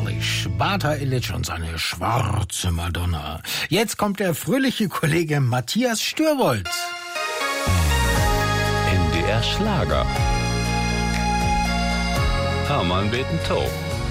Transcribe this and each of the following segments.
herrlich. Bata Illich und seine schwarze Madonna. Jetzt kommt der fröhliche Kollege Matthias Störwold. NDR Schlager. Hermann beten Tau.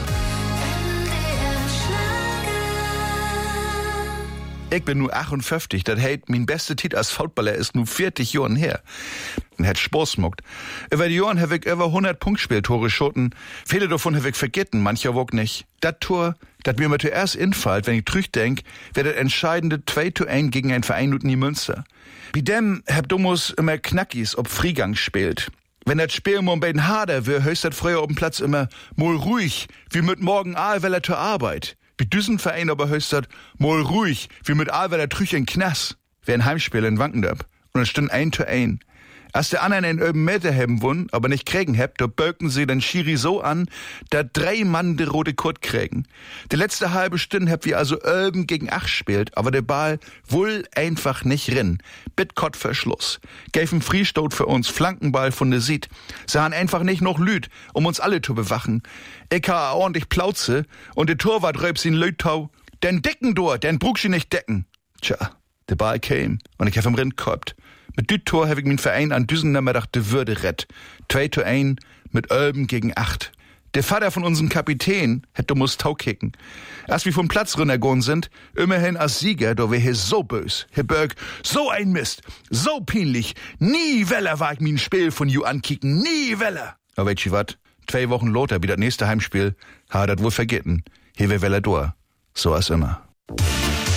Ich bin nur 58, das heißt, mein beste Tit als Footballer ist nur 40 Jahren her. Und hat Spaß gemacht. Über die Jahren habe ich über 100 Punktspieltore schoten. Viele davon habe ich vergessen, mancher wog nicht. Das Tor, das mir zuerst infällt, wenn ich zurückdenk, wäre das entscheidende 2:1 gegen ein Verein in Münster. Bei dem hab Domus immer Knackis ob Friegang spielt. Wenn das Spiel mal bei den Hader wär, höchst das früher auf dem Platz immer mal ruhig, wie mit morgen Aalweller zur Arbeit. Bei diesem Verein aber höchst das mal ruhig, wie mit Aalweller Trüch in Knass. Wär ein Heimspiel in Wankendorp. Und es stund 1:1. Als der anderen einen öben Meter haben wollen, aber nicht kriegen habt, da bölken sie den Schiri so an, da 3 Mann de rote Kurt kriegen. Die letzte halbe Stunde habt wir also öben gegen 8 spielt, aber der Ball wohl einfach nicht rin. Bitkott Verschluss. Gäfen Friestot für uns, Flankenball von der Sied. Sahen einfach nicht noch Lüd, um uns alle zu bewachen. Ich ha ordentlich Plauze und der Torwart räubs ihn Lütau. Den decken dort, den brug sie nicht decken. Tja, der Ball kam und ich hab im Rind gehabt. Mit düt Tor hab ich min Verein an düsen Nachmittag de Würde rett. 2:1 mit Ölben gegen 8. Der Vater von unserem Kapitän hätte muss Tau kicken. Als wir vom Platz runtergegangen sind, immerhin als Sieger, da wär hier so bös. Herr Berg, so ein Mist, so peinlich. Nie weller war ich min Spiel von you ankicken, nie weller. Aber weißt du wat? 2 Wochen loter wie das nächste Heimspiel, ha dat wohl vergessen. Hier wär weller door. So als immer.